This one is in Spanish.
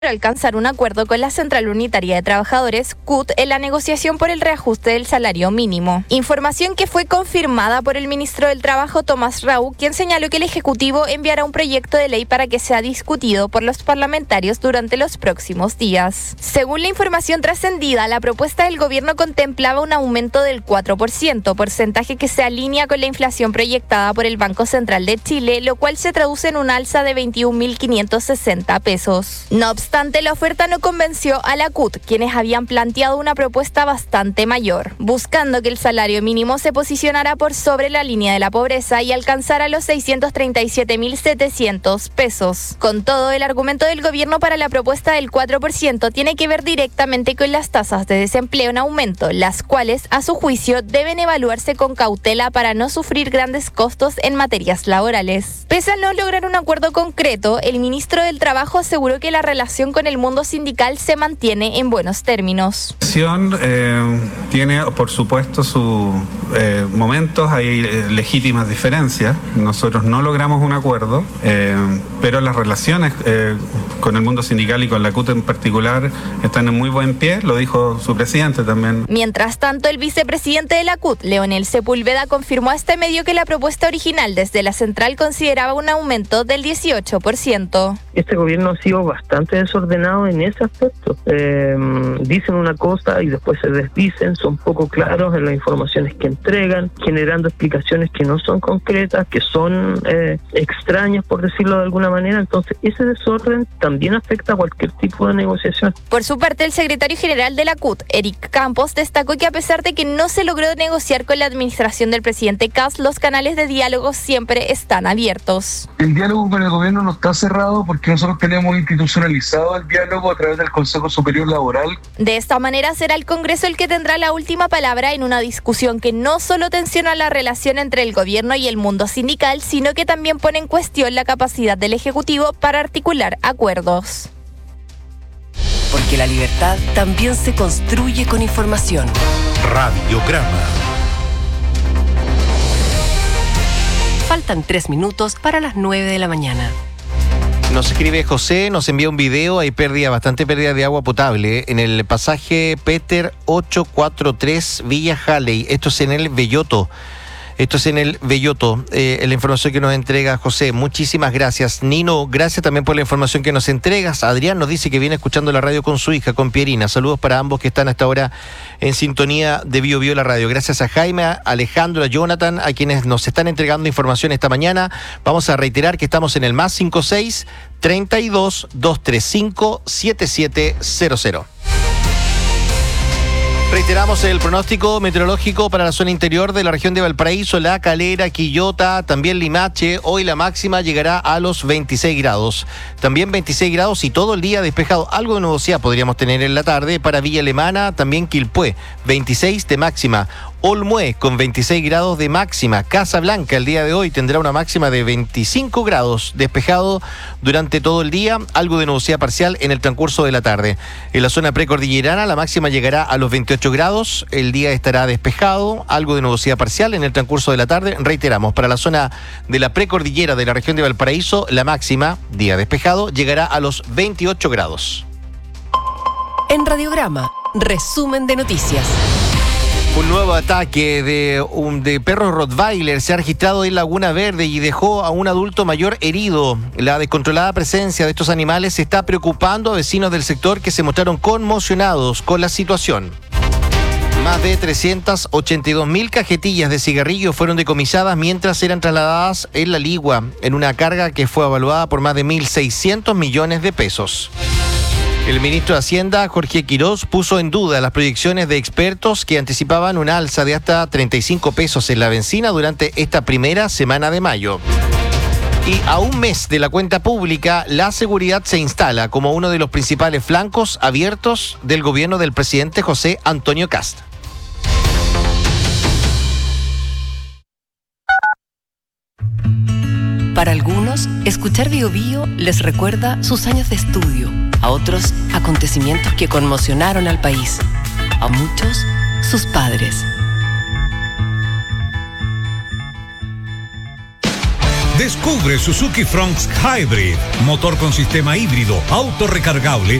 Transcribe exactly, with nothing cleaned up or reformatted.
alcanzar un acuerdo con la Central Unitaria de Trabajadores, C U T, en la negociación por el reajuste del salario mínimo. Información que fue confirmada por el ministro del Trabajo, Tomás Rau, quien señaló que el Ejecutivo enviará un proyecto de ley para que sea discutido por los parlamentarios durante los próximos días. Según la información trascendida, la propuesta del gobierno contemplaba un aumento del cuatro por ciento, porcentaje que se alinea con la inflación proyectada por el Banco Central de Chile, lo cual se traduce en un alza de veintiún mil quinientos sesenta pesos. No obstante, la oferta no convenció a la C U T, quienes habían planteado una propuesta bastante mayor, buscando que el salario mínimo se posicionara por sobre la línea de la pobreza y alcanzara los seiscientos treinta y siete mil setecientos pesos. Con todo, el argumento del gobierno para la propuesta del cuatro por ciento tiene que ver directamente con las tasas de desempleo en aumento, las cuales, a su juicio, deben evaluarse con cautela para no sufrir grandes costos en materias laborales. Pese a no lograr un acuerdo concreto, el ministro del Trabajo aseguró que la relación con el mundo sindical se mantiene en buenos términos. Eh, tiene, por supuesto, sus eh, momentos, hay eh, legítimas diferencias. Nosotros no logramos un acuerdo, eh, pero las relaciones eh, con el mundo sindical y con la C U T en particular están en muy buen pie, lo dijo su presidente también. Mientras tanto, el vicepresidente de la C U T, Leonel Sepúlveda, confirmó a este medio que la propuesta original desde la central consideraba un aumento del dieciocho por ciento. Este gobierno ha sido bastante desordenado en ese aspecto. Eh, dicen una cosa y después se desdicen, son poco claros en las informaciones que entregan, generando explicaciones que no son concretas, que son eh, extrañas, por decirlo de alguna manera. Entonces, ese desorden también afecta a cualquier tipo de negociación. Por su parte, el secretario general de la C U T, Eric Campos, destacó que a pesar de que no se logró negociar con la administración del presidente Kast, los canales de diálogo siempre están abiertos. El diálogo con el gobierno no está cerrado porque nosotros tenemos institucionalizado el diálogo a través del Consejo Superior Laboral. De esta manera será el Congreso el que tendrá la última palabra en una discusión que no solo tensiona la relación entre el gobierno y el mundo sindical, sino que también pone en cuestión la capacidad del Ejecutivo para articular acuerdos. Porque la libertad también se construye con información. Radiograma. Faltan tres minutos para las nueve de la mañana. Nos escribe José, nos envía un video, hay pérdida, bastante pérdida de agua potable en el pasaje Peter ochocientos cuarenta y tres Villa Halley, esto es en el Belloto. Esto es en el Belloto, eh, la información que nos entrega José. Muchísimas gracias. Nino, gracias también por la información que nos entregas. Adrián nos dice que viene escuchando la radio con su hija, con Pierina. Saludos para ambos que están hasta ahora en sintonía de Bio Bio la radio. Gracias a Jaime, a Alejandro, a Jonathan, a quienes nos están entregando información esta mañana. Vamos a reiterar que estamos en el más cincuenta y seis, treinta y dos, doscientos treinta y cinco, setenta y siete cero cero. Reiteramos el pronóstico meteorológico para la zona interior de la región de Valparaíso, La Calera, Quillota, también Limache. Hoy la máxima llegará a los veintiséis grados. También veintiséis grados y todo el día despejado. Algo de nubosidad podríamos tener en la tarde para Villa Alemana, también Quilpué, veintiséis de máxima. Olmué con veintiséis grados de máxima. Casablanca el día de hoy tendrá una máxima de veinticinco grados, despejado durante todo el día, algo de nubosidad parcial en el transcurso de la tarde. En la zona precordillerana la máxima llegará a los veintiocho grados, el día estará despejado, algo de nubosidad parcial en el transcurso de la tarde. Reiteramos, para la zona de la precordillera de la región de Valparaíso, la máxima, día despejado, llegará a los veintiocho grados. En Radiograma, resumen de noticias. Un nuevo ataque de, un, de perros Rottweiler se ha registrado en Laguna Verde y dejó a un adulto mayor herido. La descontrolada presencia de estos animales está preocupando a vecinos del sector que se mostraron conmocionados con la situación. Más de trescientas ochenta y dos mil cajetillas de cigarrillos fueron decomisadas mientras eran trasladadas en La Ligua, en una carga que fue evaluada por más de mil seiscientos millones de pesos. El ministro de Hacienda, Jorge Quirós, puso en duda las proyecciones de expertos que anticipaban una alza de hasta treinta y cinco pesos en la benzina durante esta primera semana de mayo. Y a un mes de la cuenta pública, la seguridad se instala como uno de los principales flancos abiertos del gobierno del presidente José Antonio Kast. Para algunos, escuchar Bio Bio les recuerda sus años de estudio. A otros, acontecimientos que conmocionaron al país. A muchos, sus padres. Descubre Suzuki Fronx Hybrid, motor con sistema híbrido, auto recargable